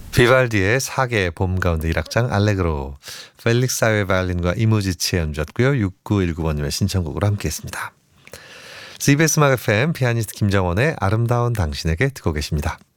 비발디의 사계 봄 가운데 1악장 알레그로, 펠릭스 아웨 바이올린과 이무지치의 연주였고요. 6919번님의 신청곡으로 함께했습니다. CBS 음악 FM 피아니스트 김정원의 아름다운 당신에게 듣고 계십니다.